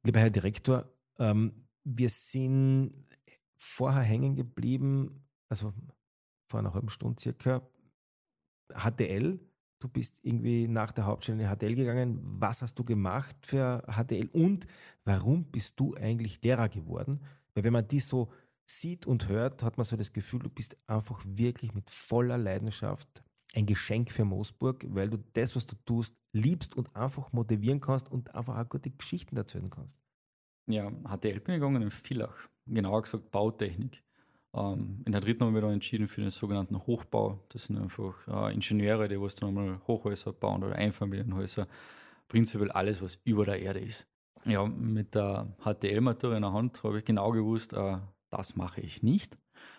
Lieber Herr Direktor, wir sind vorher hängen geblieben, also vor einer halben Stunde circa, HTL. Du bist irgendwie nach der Hauptschule in die HTL gegangen. Was hast du gemacht für HTL und warum bist du eigentlich Lehrer geworden? Weil wenn man die so sieht und hört, hat man so das Gefühl, du bist einfach wirklich mit voller Leidenschaft ein Geschenk für Moosburg, weil du das, was du tust, liebst und einfach motivieren kannst und einfach auch gute Geschichten erzählen kannst. Ja, HTL bin ich gegangen in Villach, genauer gesagt Bautechnik. In der dritten haben wir dann entschieden für den sogenannten Hochbau. Das sind einfach Ingenieure, die was dann einmal Hochhäuser bauen oder Einfamilienhäuser. Prinzipiell alles, was über der Erde ist. Ja, mit der HTL-Matura in der Hand habe ich genau gewusst, das mache ich nicht.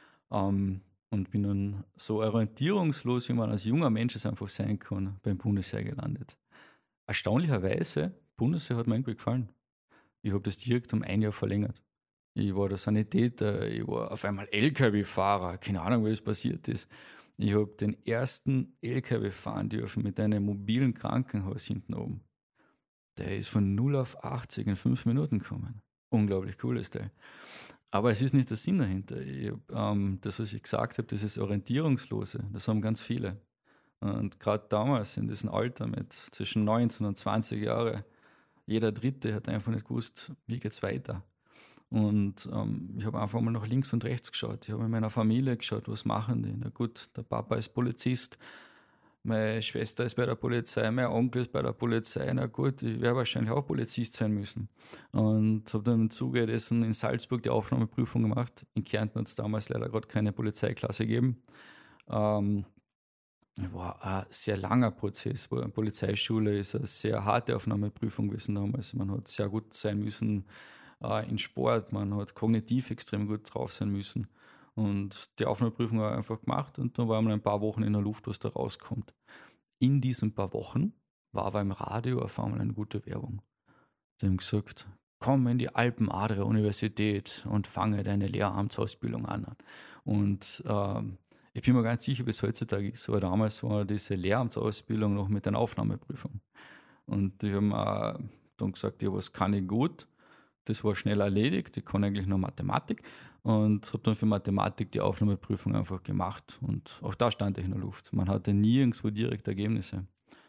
Und bin dann so orientierungslos, wie man als junger Mensch es einfach sein kann, beim Bundesheer gelandet. Erstaunlicherweise, Bundesheer hat mir irgendwie gefallen. Ich habe das direkt um ein Jahr verlängert. Ich war der Sanitäter, ich war auf einmal LKW-Fahrer, keine Ahnung, wie das passiert ist. Ich habe den ersten LKW fahren dürfen mit einem mobilen Krankenhaus hinten oben. Der ist von 0 auf 80 in 5 Minuten gekommen. Unglaublich cooles Teil. Aber es ist nicht der Sinn dahinter. Das, was ich gesagt habe, dieses Orientierungslose, das haben ganz viele. Und gerade damals in diesem Alter mit zwischen 19 und 20 Jahren, jeder Dritte hat einfach nicht gewusst, wie geht's weiter. Und ich habe einfach mal nach links und rechts geschaut. Ich habe in meiner Familie geschaut, was machen die. Na gut, der Papa ist Polizist, meine Schwester ist bei der Polizei, mein Onkel ist bei der Polizei. Na gut, ich werde wahrscheinlich auch Polizist sein müssen. Und habe dann im Zuge dessen in Salzburg die Aufnahmeprüfung gemacht. In Kärnten hat es damals leider gerade keine Polizeiklasse gegeben. Ähm, War ein sehr langer Prozess. Eine Polizeischule ist eine sehr harte Aufnahmeprüfung gewesen damals. Man hat sehr gut sein müssen in Sport, man hat kognitiv extrem gut drauf sein müssen. Und die Aufnahmeprüfung habe ich einfach gemacht und dann war man ein paar Wochen in der Luft, was da rauskommt. In diesen paar Wochen war aber im Radio auf einmal eine gute Werbung. Die haben gesagt, komm in die Alpen-Adria-Universität und fange deine Lehramtsausbildung an. Und ich bin mir ganz sicher, wie es heutzutage ist, aber damals war diese Lehramtsausbildung noch mit einer Aufnahmeprüfung. Und die haben dann gesagt, ja, was kann ich gut? Das war schnell erledigt, ich kann eigentlich nur Mathematik und habe dann für Mathematik die Aufnahmeprüfung einfach gemacht. Und auch da stand ich in der Luft. Man hatte nirgendwo direkt Ergebnisse.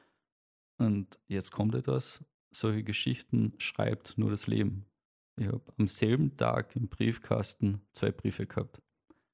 Und jetzt kommt etwas, solche Geschichten schreibt nur das Leben. Ich habe am selben Tag im Briefkasten 2 Briefe gehabt.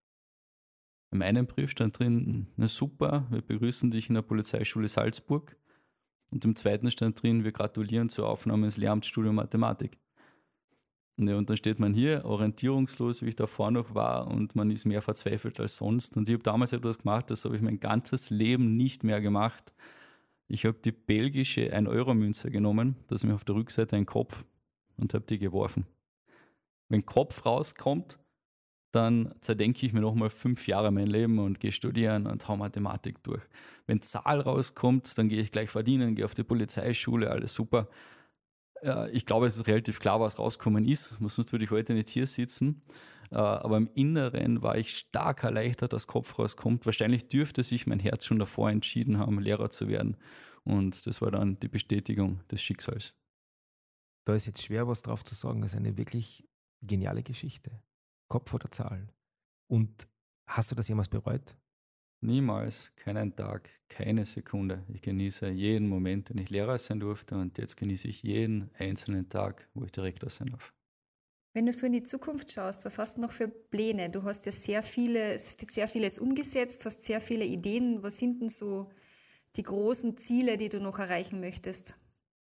Im einen Brief stand drin, na super, wir begrüßen dich in der Polizeischule Salzburg. Und im zweiten stand drin, wir gratulieren zur Aufnahme ins Lehramtsstudium Mathematik. Und dann steht man hier, orientierungslos, wie ich davor noch war, und man ist mehr verzweifelt als sonst. Und ich habe damals etwas gemacht, das habe ich mein ganzes Leben nicht mehr gemacht. Ich habe die belgische 1-Euro-Münze genommen, da ist mir auf der Rückseite ein Kopf, und habe die geworfen. Wenn Kopf rauskommt, dann zerdenke ich mir nochmal 5 Jahre mein Leben und gehe studieren und hau Mathematik durch. Wenn Zahl rauskommt, dann gehe ich gleich verdienen, gehe auf die Polizeischule, alles super. Ich glaube, es ist relativ klar, was rausgekommen ist, sonst würde ich heute nicht hier sitzen. Aber im Inneren war ich stark erleichtert, dass Kopf rauskommt. Wahrscheinlich dürfte sich mein Herz schon davor entschieden haben, Lehrer zu werden. Und das war dann die Bestätigung des Schicksals. Da ist jetzt schwer, was drauf zu sagen. Das ist eine wirklich geniale Geschichte. Kopf oder Zahl. Und hast du das jemals bereut? Niemals, keinen Tag, keine Sekunde. Ich genieße jeden Moment, den ich Lehrer sein durfte, und jetzt genieße ich jeden einzelnen Tag, wo ich Direktor sein darf. Wenn du so in die Zukunft schaust, was hast du noch für Pläne? Du hast ja sehr vieles umgesetzt, hast sehr viele Ideen. Was sind denn so die großen Ziele, die du noch erreichen möchtest?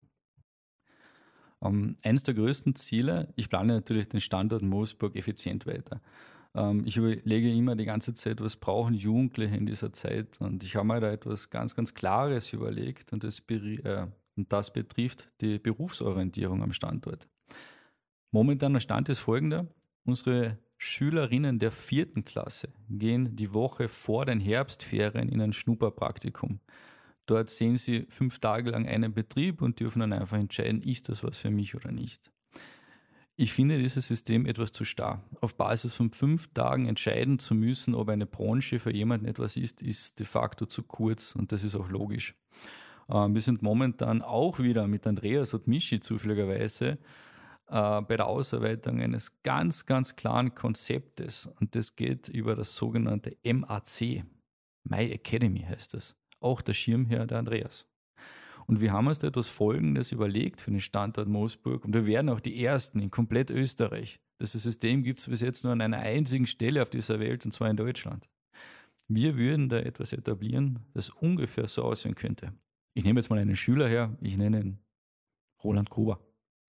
Eines der größten Ziele, ich plane natürlich den Standort Moosburg effizient weiter. Ich überlege immer die ganze Zeit, was brauchen Jugendliche in dieser Zeit, und ich habe mir da etwas ganz, ganz Klares überlegt, und das betrifft die Berufsorientierung am Standort. Momentan der Stand ist folgender: Unsere Schülerinnen der 4. Klasse gehen die Woche vor den Herbstferien in ein Schnupperpraktikum. Dort sehen sie 5 Tage lang einen Betrieb und dürfen dann einfach entscheiden, ist das was für mich oder nicht. Ich finde dieses System etwas zu starr. Auf Basis von 5 Tagen entscheiden zu müssen, ob eine Branche für jemanden etwas ist de facto zu kurz, und das ist auch logisch. Wir sind momentan auch wieder mit Andreas und Michi zufälligerweise bei der Ausarbeitung eines ganz, ganz klaren Konzeptes. Und das geht über das sogenannte MAC. My Academy heißt es. Auch der Schirmherr, der Andreas. Und wir haben uns da etwas Folgendes überlegt für den Standort Moosburg. Und wir werden auch die Ersten in komplett Österreich. Das System gibt es bis jetzt nur an einer einzigen Stelle auf dieser Welt, und zwar in Deutschland. Wir würden da etwas etablieren, das ungefähr so aussehen könnte. Ich nehme jetzt mal einen Schüler her, ich nenne ihn Roland Gruber.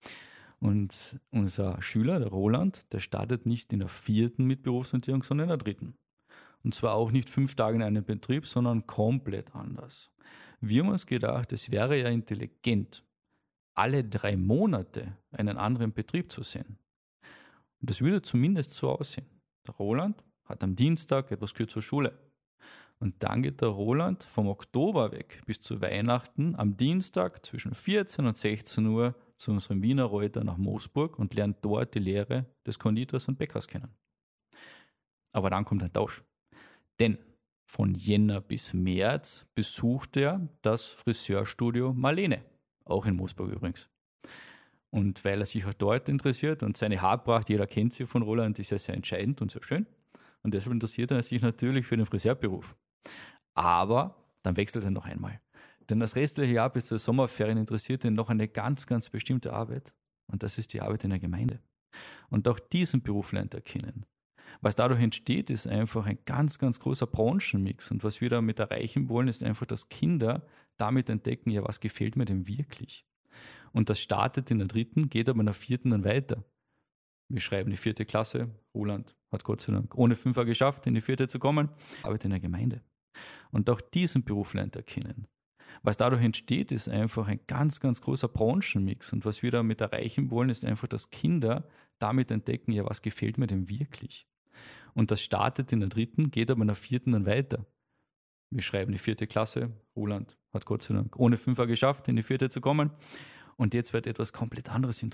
Und unser Schüler, der Roland, der startet nicht in der 4. mit Berufsorientierung, sondern in der 3. Und zwar auch nicht 5 Tage in einem Betrieb, sondern komplett anders. Wir haben uns gedacht, es wäre ja intelligent, alle 3 Monate einen anderen Betrieb zu sehen. Und das würde zumindest so aussehen. Der Roland hat am Dienstag etwas kürzer Schule. Und dann geht der Roland vom Oktober weg bis zu Weihnachten am Dienstag zwischen 14 und 16 Uhr zu unserem Wiener Reuter nach Moosburg und lernt dort die Lehre des Konditors und Bäckers kennen. Aber dann kommt ein Tausch. Denn von Jänner bis März besucht er das Friseurstudio Marlene, auch in Moosburg übrigens. Und weil er sich auch dort interessiert und seine Haarpracht, jeder kennt sie von Roland, ist ja sehr entscheidend und sehr schön. Und deshalb interessiert er sich natürlich für den Friseurberuf. Aber dann wechselt er noch einmal. Denn das restliche Jahr bis zur Sommerferien interessiert ihn noch eine ganz, ganz bestimmte Arbeit. Und das ist die Arbeit in der Gemeinde. Und auch diesen Beruf lernt er kennen. Was dadurch entsteht, ist einfach ein ganz, ganz großer Branchenmix. Und was wir damit erreichen wollen, ist einfach, dass Kinder damit entdecken, ja, was gefällt mir denn wirklich? Und das startet in der 3., geht aber in der 4. dann weiter. Wir schreiben die 4. Klasse. Roland hat Gott sei Dank ohne 5er geschafft, in die 4. zu kommen. Arbeitet in der Gemeinde. Und auch diesen Beruf lernt er kennen. Was dadurch entsteht, ist einfach ein ganz, ganz großer Branchenmix. Und was wir damit erreichen wollen, ist einfach, dass Kinder damit entdecken, ja, was gefällt mir denn wirklich? Und das startet in der 3., geht aber in der 4. dann weiter. Wir schreiben die 4. Klasse. Roland hat Gott sei Dank ohne 5er geschafft, in die 4. zu kommen. Und jetzt wird etwas komplett anderes